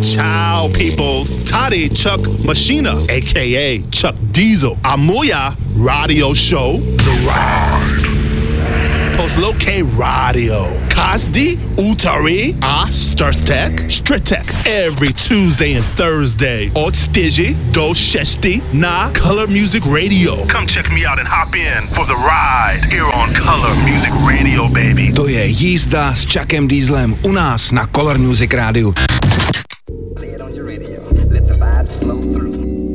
Ciao, peoples. Tady Chuck Machina, a.k.a. Chuck Diesel. A moja radio show, The Ride. Poslouchej radio. Každý úterý a čtvrtek. Every Tuesday and Thursday. Od 4 do 6 na Color Music Radio. Come check me out and hop in for The Ride here on Color Music Radio, baby. To je jízda s Chuckem Dieselem u nás na Color Music Radio.